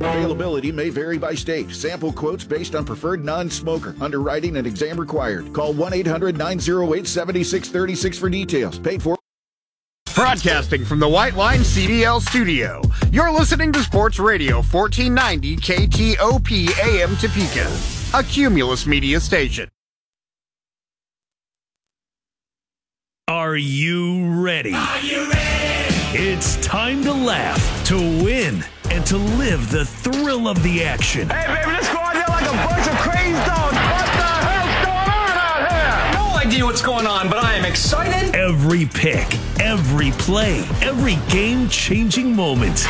Availability may vary by state. Sample quotes based on preferred non-smoker. Underwriting and exam required. Call 1-800-908-7636 for details. Paid for. Broadcasting from the White Line CDL studio. You're listening to Sports Radio 1490 KTOP AM Topeka, a Cumulus media station. Are you ready? Are you ready? It's time to laugh, to win, and to live the thrill of the action. Hey, baby, let's go out there like a bunch of crazy dogs. What the hell's going on out here? No idea what's going on, but I am excited. Every pick, every play, every game-changing moment.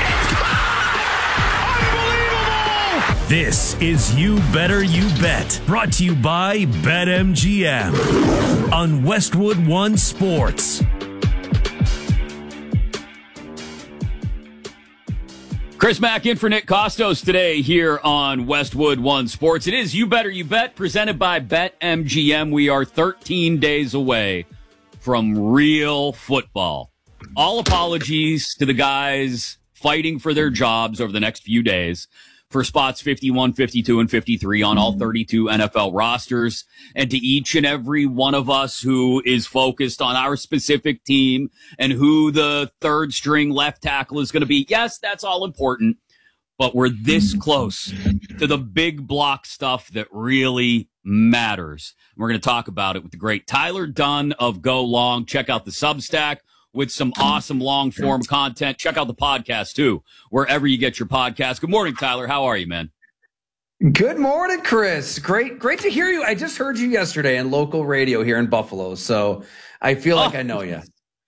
Unbelievable! This is You Better You Bet, brought to you by BetMGM on Westwood One Sports. Chris Mack in for Nick Costos today here on Westwood One Sports. It is You Better You Bet, presented by BetMGM. We are 13 days away from real football. All apologies to the guys fighting for their jobs over the next few days for spots 51, 52, and 53 on all 32 NFL rosters, and to each and every one of us who is focused on our specific team and who the third string left tackle is going to be. Yes, that's all important, but we're this close to the big block stuff that really matters. We're going to talk about it with the great Tyler Dunn of Go Long. Check out the Substack with some awesome long-form content. Check out the podcast, too, wherever you get your podcast. Good morning, Tyler. How are you, man? Good morning, Chris. Great to hear you. I just heard you yesterday in local radio here in Buffalo, so I feel like I know you.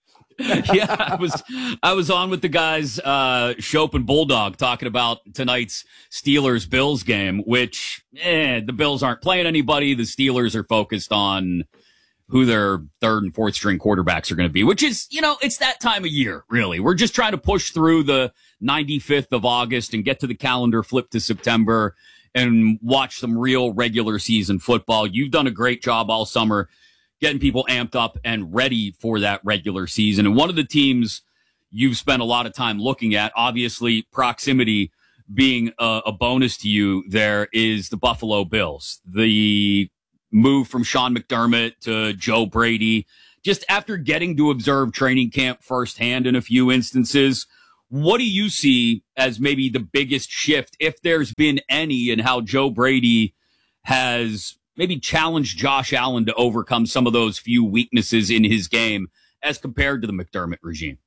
Yeah, I was on with the guys, Shope and Bulldog, talking about tonight's Steelers-Bills game, which the Bills aren't playing anybody. The Steelers are focused on who their third and fourth string quarterbacks are going to be, which is, it's that time of year, really. We're just trying to push through the 95th of August and get to the calendar flip to September and watch some real regular season football. You've done a great job all summer getting people amped up and ready for that regular season. And one of the teams you've spent a lot of time looking at, obviously proximity being a bonus to you there, is the Buffalo Bills. The move from Sean McDermott to Joe Brady, just after getting to observe training camp firsthand in a few instances, what do you see as maybe the biggest shift, if there's been any, in how Joe Brady has maybe challenged Josh Allen to overcome some of those few weaknesses in his game as compared to the McDermott regime?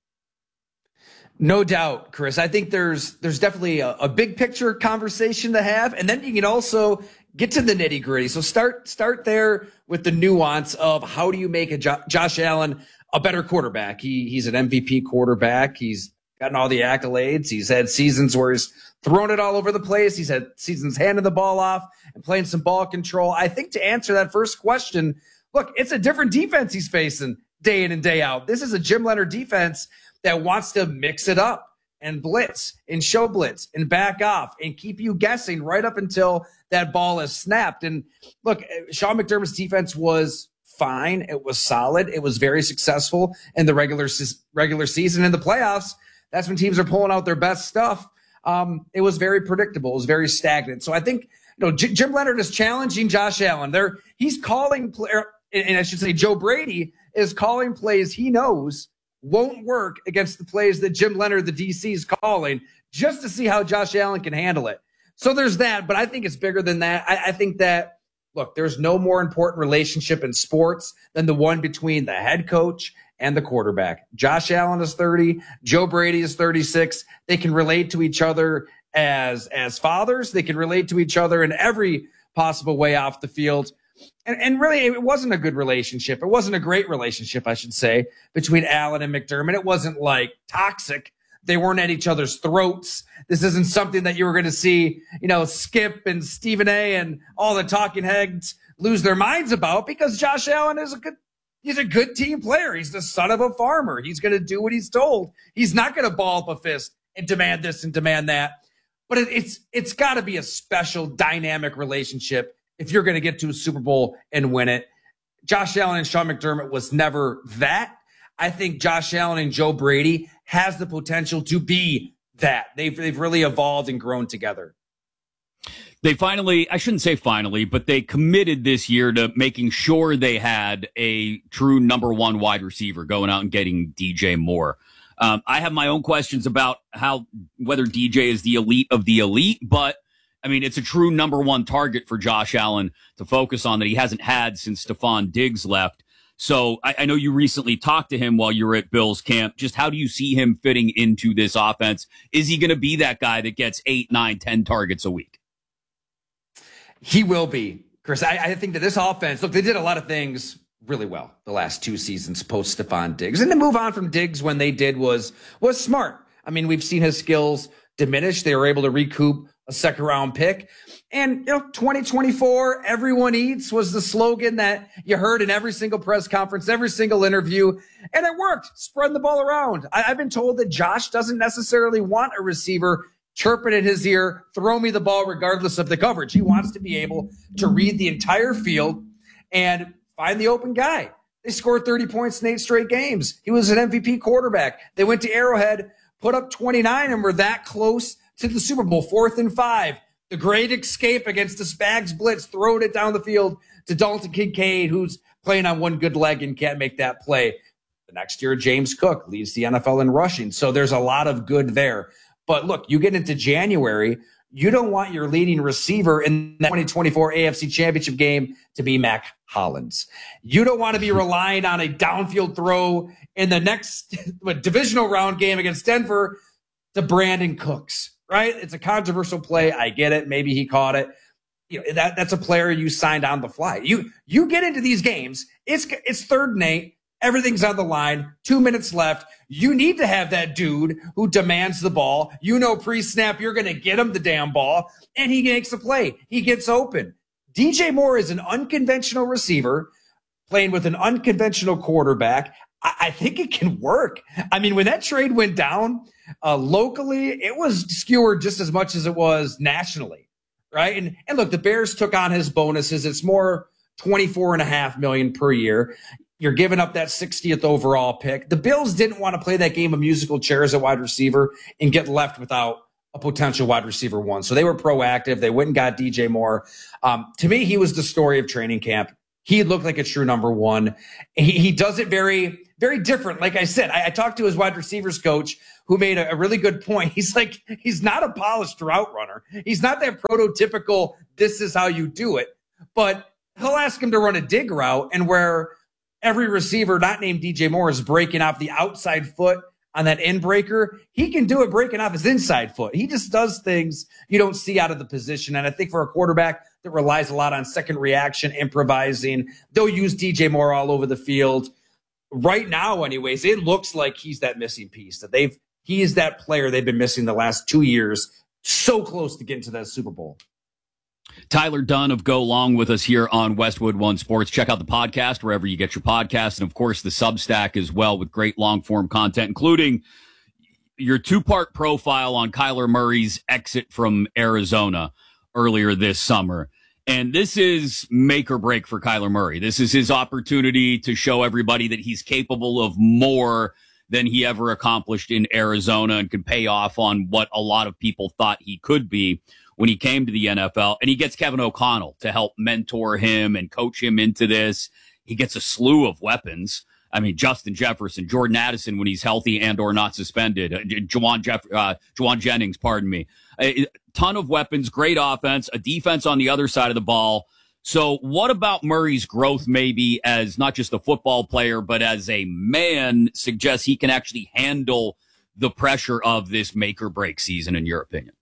No doubt, Chris. I think there's definitely a big picture conversation to have, and then you can also get to the nitty gritty. So start there with the nuance of how do you make Josh Allen a better quarterback? He's an MVP quarterback. He's gotten all the accolades. He's had seasons where he's thrown it all over the place. He's had seasons handing the ball off and playing some ball control. I think to answer that first question, look, it's a different defense he's facing day in and day out. This is a Jim Leonhard defense that wants to mix it up and blitz and show blitz and back off and keep you guessing right up until that ball is snapped. And look, Sean McDermott's defense was fine. It was solid. It was very successful in the regular season. In the playoffs, that's when teams are pulling out their best stuff. It was very predictable. It was very stagnant. So I think, Jim Leonhard is challenging Josh Allen. He's calling, and I should say Joe Brady is calling plays he knows won't work against the plays that Jim Leonhard, the DC, is calling, just to see how Josh Allen can handle it. So there's that, but I think it's bigger than that. I think that, look, there's no more important relationship in sports than the one between the head coach and the quarterback. Josh Allen is 30. Joe Brady is 36. They can relate to each other as fathers. They can relate to each other in every possible way off the field. And really, it wasn't a good relationship. It wasn't a great relationship, I should say, between Allen and McDermott. It wasn't like toxic. They weren't at each other's throats. This isn't something that you were going to see, Skip and Stephen A. and all the talking heads lose their minds about, because Josh Allen is he's a good team player. He's the son of a farmer. He's going to do what he's told. He's not going to ball up a fist and demand this and demand that. But it's got to be a special dynamic relationship if you're going to get to a Super Bowl and win it. Josh Allen and Sean McDermott was never that. I think Josh Allen and Joe Brady has the potential to be that. They've really evolved and grown together. They finally, I shouldn't say finally, but they committed this year to making sure they had a true number one wide receiver, going out and getting DJ Moore. I have my own questions about whether DJ is the elite of the elite, but I mean, it's a true number one target for Josh Allen to focus on that he hasn't had since Stephon Diggs left. So I know you recently talked to him while you were at Bills camp. Just how do you see him fitting into this offense? Is he going to be that guy that gets 8, 9, 10 targets a week? He will be, Chris. I think that this offense, look, they did a lot of things really well the last 2 seasons post Stephon Diggs. And to move on from Diggs when they did was smart. I mean, we've seen his skills diminish. They were able to recoup a second-round pick. And, 2024, everyone eats was the slogan that you heard in every single press conference, every single interview. And it worked, spreading the ball around. I've been told that Josh doesn't necessarily want a receiver chirping in his ear, throw me the ball regardless of the coverage. He wants to be able to read the entire field and find the open guy. They scored 30 points in 8 straight games. He was an MVP quarterback. They went to Arrowhead, put up 29, and were that close to the Super Bowl, 4th and 5. The great escape against the Spags blitz, throwing it down the field to Dalton Kincaid, who's playing on one good leg and can't make that play. The next year, James Cook leads the NFL in rushing. So there's a lot of good there. But look, you get into January, you don't want your leading receiver in the 2024 AFC Championship game to be Mac Hollins. You don't want to be relying on a downfield throw in the next divisional round game against Denver to Brandon Cooks, right? It's a controversial play. I get it. Maybe he caught it. That's a player you signed on the fly. You get into these games. It's 3rd and 8. Everything's on the line. 2 minutes left. You need to have that dude who demands the ball. Pre-snap, you're going to get him the damn ball, and he makes a play. He gets open. DJ Moore is an unconventional receiver playing with an unconventional quarterback. I think it can work. I mean, when that trade went down locally, it was skewered just as much as it was nationally, right? And look, the Bears took on his bonuses. It's more $24.5 million per year. You're giving up that 60th overall pick. The Bills didn't want to play that game of musical chairs at wide receiver and get left without a potential wide receiver 1. So they were proactive. They went and got DJ Moore. To me, he was the story of training camp. He looked like a true number 1. He does it very, very different. Like I said, I talked to his wide receivers coach who made a really good point. He's like, he's not a polished route runner. He's not that prototypical, this is how you do it. But he'll ask him to run a dig route, and where every receiver not named DJ Moore is breaking off the outside foot on that end breaker, he can do it breaking off his inside foot. He just does things you don't see out of the position. And I think for a quarterback that relies a lot on second reaction, improvising, they'll use DJ Moore all over the field. Right now, anyways, it looks like he's that missing piece, that he is that player they've been missing the last 2 years, so close to getting to that Super Bowl. Tyler Dunn of Go Long with us here on Westwood One Sports. Check out the podcast wherever you get your podcasts, and of course the Substack as well, with great long form content, including your 2-part profile on Kyler Murray's exit from Arizona earlier this summer. And this is make or break for Kyler Murray. This is his opportunity to show everybody that he's capable of more than he ever accomplished in Arizona, and can pay off on what a lot of people thought he could be when he came to the NFL. And he gets Kevin O'Connell to help mentor him and coach him into this. He gets a slew of weapons. I mean, Justin Jefferson, Jordan Addison when he's healthy and or not suspended, Juwan Jennings, pardon me. A ton of weapons, great offense, a defense on the other side of the ball. So what about Murray's growth maybe as not just a football player, but as a man suggests he can actually handle the pressure of this make or break season, in your opinion?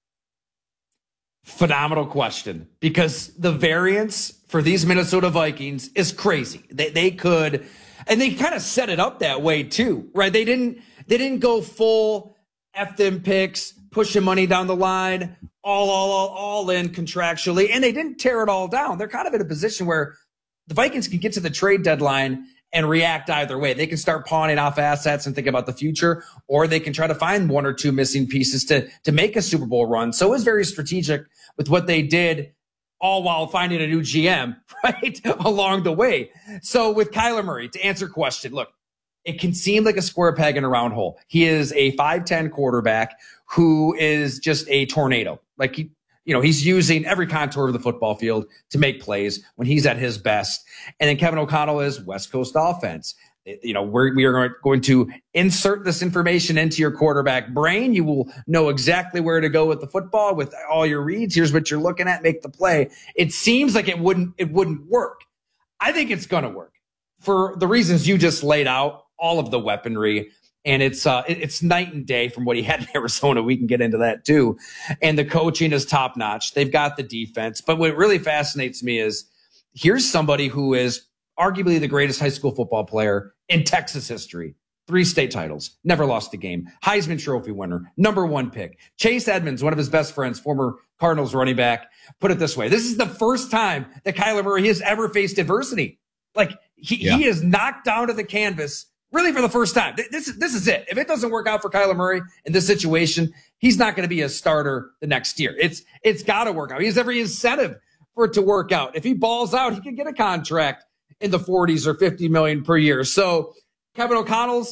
Phenomenal question, because the variance for these Minnesota Vikings is crazy. They could, and they kind of set it up that way too, right? They didn't go full F them picks, pushing money down the line, all in contractually, and they didn't tear it all down. They're kind of in a position where the Vikings can get to the trade deadline and react either way. They can start pawning off assets and think about the future, or they can try to find 1 or 2 missing pieces to make a Super Bowl run. So it was very strategic with what they did, all while finding a new GM, right, along the way. So with Kyler Murray, to answer your question, look, it can seem like a square peg in a round hole. He is a 5'10" quarterback who is just a tornado. Like he's using every contour of the football field to make plays when he's at his best. And then Kevin O'Connell is West Coast offense. We are going to insert this information into your quarterback brain. You will know exactly where to go with the football with all your reads. Here's what you're looking at. Make the play. It seems like it wouldn't work. I think it's going to work for the reasons you just laid out, all of the weaponry. And it's night and day from what he had in Arizona. We can get into that too. And the coaching is top notch. They've got the defense. But what really fascinates me is here's somebody who is arguably the greatest high school football player in Texas history. 3 state titles, never lost a game. Heisman Trophy winner, #1 pick. Chase Edmonds, one of his best friends, former Cardinals running back. Put it this way. This is the first time that Kyler Murray has ever faced adversity. Like he is knocked down to the canvas really for the first time. This is it. If it doesn't work out for Kyler Murray in this situation, he's not going to be a starter the next year. It's got to work out. He has every incentive for it to work out. If he balls out, he can get a contract in the 40s or 50 million per year. So Kevin O'Connell's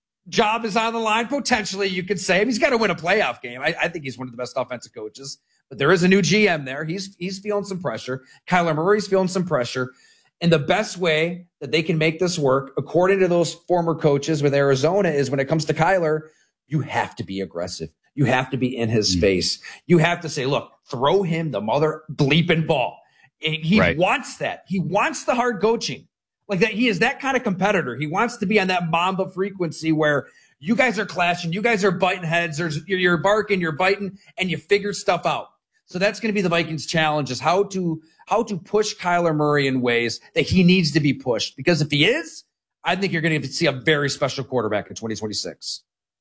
job is on the line. Potentially, you could say he's got to win a playoff game. I think he's one of the best offensive coaches, but there is a new GM there. He's feeling some pressure. Kyler Murray's feeling some pressure. And the best way that they can make this work, according to those former coaches with Arizona, is when it comes to Kyler, you have to be aggressive. You have to be in his face. You have to say, look, throw him the mother bleeping ball. He wants that. He wants the hard coaching. Like that, he is that kind of competitor. He wants to be on that Mamba frequency where you guys are clashing, you guys are biting heads, you're barking, you're biting, and you figure stuff out. So that's going to be the Vikings' challenge: is how to push Kyler Murray in ways that he needs to be pushed. Because if he is, I think you're going to see a very special quarterback in 2026.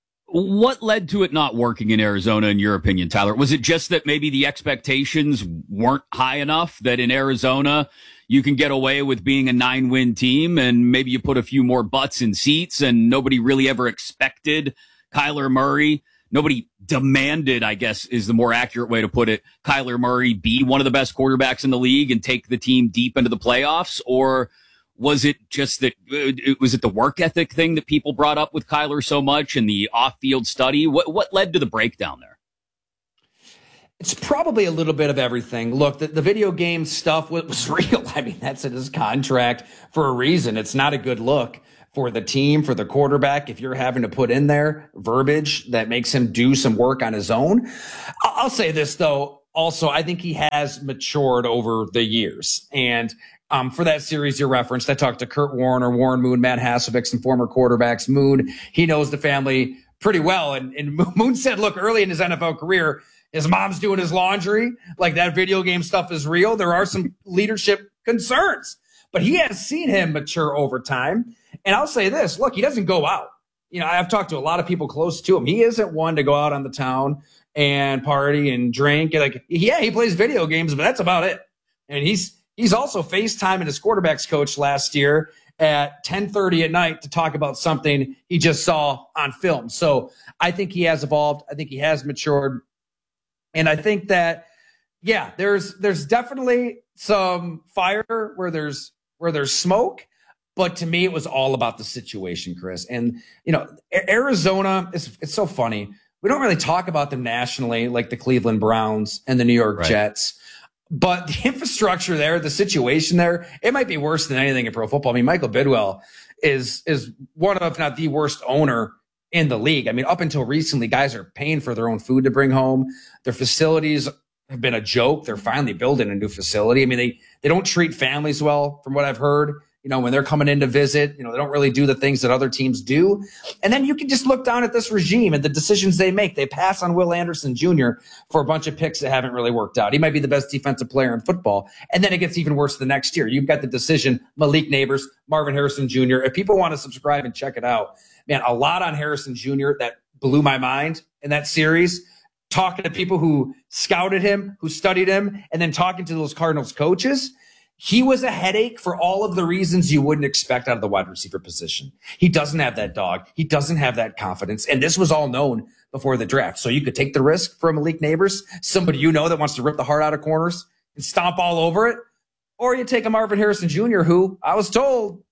What led to it not working in Arizona, in your opinion, Tyler? Was it just that maybe the expectations weren't high enough, that in Arizona you can get away with being a 9-win team and maybe you put a few more butts in seats and nobody really ever expected Kyler Murray? Nobody demanded, I guess is the more accurate way to put it, Kyler Murray be one of the best quarterbacks in the league and take the team deep into the playoffs? Or was it just that, was it the work ethic thing that people brought up with Kyler so much and the off-field study? What led to the breakdown there? It's probably a little bit of everything. Look, the video game stuff was real. I mean, that's in his contract for a reason. It's not a good look for the team, for the quarterback, if you're having to put in there verbiage that makes him do some work on his own. I'll say this, though. Also, I think he has matured over the years. And for that series you referenced, I talked to Kurt Warner, Warren Moon, Matt Hasselbeck, some former quarterbacks. Moon, he knows the family pretty well. And Moon said, look, early in his NFL career, his mom's doing his laundry. Like, that video game stuff is real. There are some leadership concerns. But he has seen him mature over time. And I'll say this, look, he doesn't go out. You know, I've talked to a lot of people close to him. He isn't one to go out on the town and party and drink. Like, yeah, he plays video games, but that's about it. And he's also FaceTiming his quarterbacks coach last year at 10:30 at night to talk about something he just saw on film. So I think he has evolved. I think he has matured. And I think that, yeah, there's definitely some fire where there's smoke. But to me, it was all about the situation, Chris. And, you know, Arizona, it's so funny. We don't really talk about them nationally like the Cleveland Browns and the New York Jets. But the infrastructure there, the situation there, it might be worse than anything in pro football. I mean, Michael Bidwell is one of, if not the worst owner in the league. I mean, up until recently, guys are paying for their own food to bring home. Their facilities have been a joke. They're finally building a new facility. I mean, they don't treat families well, from what I've heard. You know, when they're coming in to visit, you know, they don't really do the things that other teams do. And then you can just look down at this regime and the decisions they make. They pass on Will Anderson Jr. for a bunch of picks that haven't really worked out. He might be the best defensive player in football. And then it gets even worse the next year. You've got the decision, Malik Neighbors, Marvin Harrison Jr. If people want to subscribe and check it out, man, a lot on Harrison Jr. that blew my mind in that series. Talking to people who scouted him, who studied him, and then talking to those Cardinals coaches. He was a headache for all of the reasons you wouldn't expect out of the wide receiver position. He doesn't have that dog. He doesn't have that confidence. And this was all known before the draft. So you could take the risk for Malik Neighbors, somebody you know that wants to rip the heart out of corners and stomp all over it. Or you take a Marvin Harrison Jr., who I was told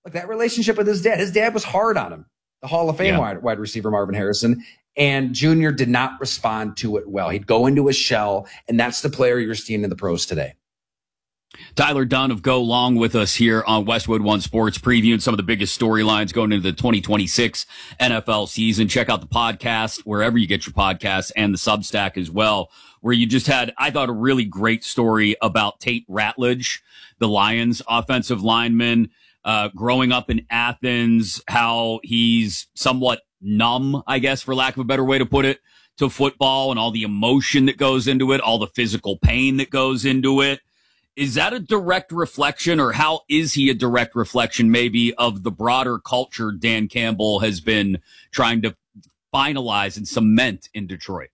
Like that relationship with his dad was hard on him. The Hall of Fame wide receiver Marvin Harrison, and Junior did not respond to it well. He'd go into a shell, and that's the player you're seeing in the pros today. Tyler Dunn of Go Long with us here on Westwood One Sports, previewing some of the biggest storylines going into the 2026 NFL season. Check out the podcast wherever you get your podcasts and the Substack as well, where you just had, I thought, a really great story about Tate Ratledge, the Lions offensive lineman, growing up in Athens, how he's somewhat numb, I guess, for lack of a better way to put it, to football and all the emotion that goes into it, all the physical pain that goes into it. Is that a direct reflection, or how is he a direct reflection maybe of the broader culture Dan Campbell has been trying to finalize and cement in Detroit?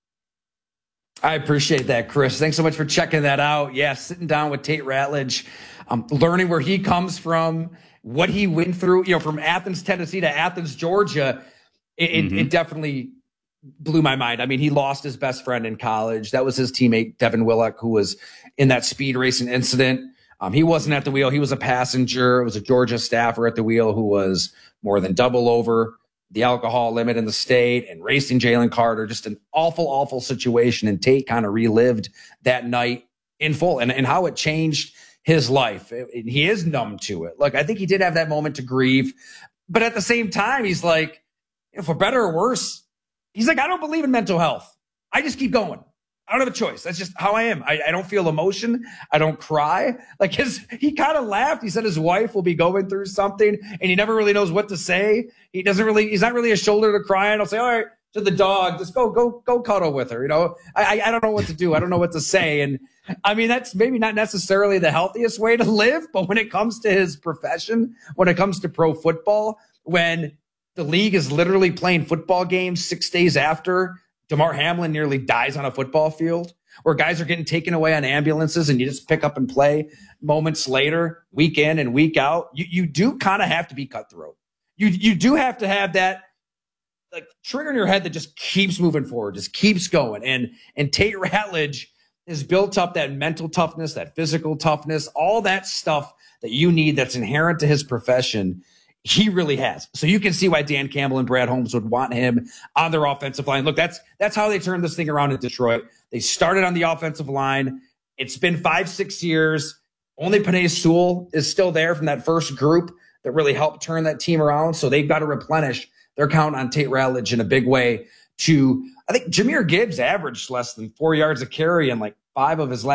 I appreciate that, Chris. Thanks so much for checking that out. Yeah, sitting down with Tate Ratledge, learning where he comes from, what he went through, from Athens, Tennessee to Athens, Georgia. It definitely blew my mind. I mean, he lost his best friend in college. That was his teammate, Devin Willock, who was in that speed racing incident. He wasn't at the wheel. He was a passenger. It was a Georgia staffer at the wheel who was more than double over the alcohol limit in the state and racing Jalen Carter. Just an awful, awful situation. And Tate kind of relived that night in full and how it changed his life. He is numb to it. Look, I think he did have that moment to grieve. But at the same time, he's like, for better or worse, he's like, I don't believe in mental health. I just keep going. I don't have a choice. That's just how I am. I don't feel emotion. I don't cry. Like he kind of laughed. He said his wife will be going through something and he never really knows what to say. He's not really a shoulder to cry on. I'll say, all right, to the dog, just go cuddle with her. I don't know what to do. I don't know what to say. And I mean, that's maybe not necessarily the healthiest way to live, but when it comes to his profession, when it comes to pro football, when the league is literally playing football games 6 days after Damar Hamlin nearly dies on a football field, where guys are getting taken away on ambulances and you just pick up and play moments later, week in and week out, you do kind of have to be cutthroat. You do have to have that like trigger in your head that just keeps moving forward, just keeps going. And Tate Ratledge has built up that mental toughness, that physical toughness, all that stuff that you need that's inherent to his profession. He really has. So you can see why Dan Campbell and Brad Holmes would want him on their offensive line. Look, that's how they turned this thing around in Detroit. They started on the offensive line. It's been 5-6 years. Only Penei Sewell is still there from that first group that really helped turn that team around. So they've got to replenish their count on Tate Ratledge in a big way. I think Jahmyr Gibbs averaged less than 4 yards a carry in like 5 of his last